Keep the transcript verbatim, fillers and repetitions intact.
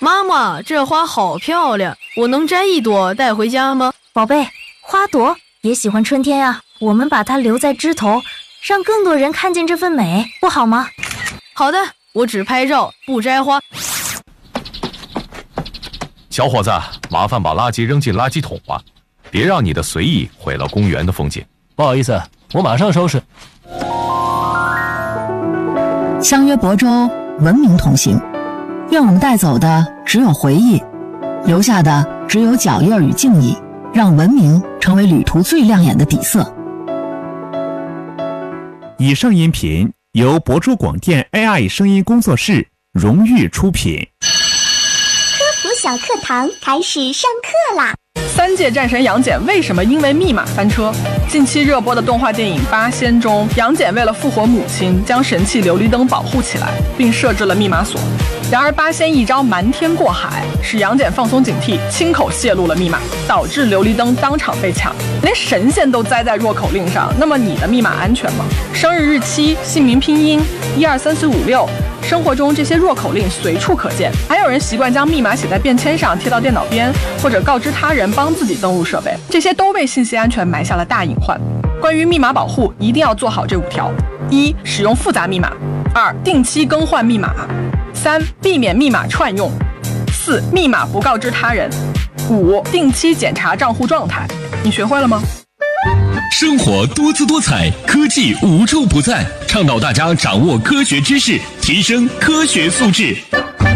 妈妈，这花好漂亮，我能摘一朵带回家吗？ 宝贝，花朵也喜欢春天啊，我们把它留在枝头，让更多人看见这份美，不好吗？ 好的，我只拍照，不摘花。 小伙子，麻烦把垃圾扔进垃圾桶吧，别让你的随意毁了公园的风景。 不好意思，我马上收拾。 相约亳州，文明同行。愿我们带走的只有回忆，留下的只有脚印与敬意，让文明成为旅途最亮眼的底色。 以上音频由亳州广电 A I 声音工作室荣誉出品。 科普小课堂开始上课啦！ 三界战神杨戬为什么因为密码翻车？近期热播的动画电影《八仙》中，杨戬为了复活母亲，将神器琉璃灯保护起来，并设置了密码锁。然而八仙一招瞒天过海，使杨戬放松警惕，亲口泄露了密码，导致琉璃灯当场被抢。连神仙都栽在弱口令上，那么你的密码安全吗？生日日期、姓名拼音、一二三四五六，生活中这些弱口令随处可见。还有人习惯将密码写在便签上，贴到电脑边，或者告知他人帮自己登录设备，这些都为信息安全埋下了大隐患。关于密码保护，一定要做好这五条：一、使用复杂密码；二、定期更换密码；三、避免密码串用；四、密码不告知他人；五、定期检查账户状态。你学会了吗？ 生活多姿多彩，科技无处不在，倡导大家掌握科学知识，提升科学素质。